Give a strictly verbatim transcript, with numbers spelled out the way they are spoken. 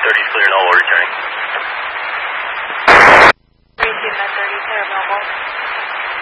thirty is clear, normal returning. three two nine thirty, clear, normal.